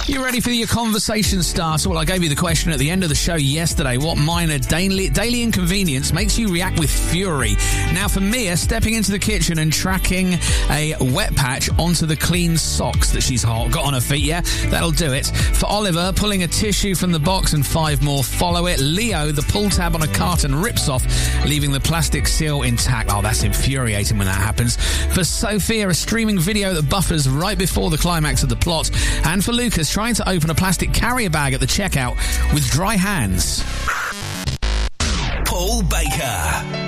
You ready for your conversation starter? Well, I gave you the question at the end of the show yesterday. What minor daily inconvenience makes you react with fury? Now, for Mia, stepping into the kitchen and tracking a wet patch onto the clean socks that she's got on her feet, yeah, that'll do it. For Oliver, pulling a tissue from the box and 5 more follow it. Leo, the pull tab on a carton rips off, leaving the plastic seal intact. Oh, that's infuriating when that happens. For Sophia, a streaming video that buffers right before the climax of the plot. And for Lucas, trying to open a plastic carrier bag at the checkout with dry hands. Paul Baker.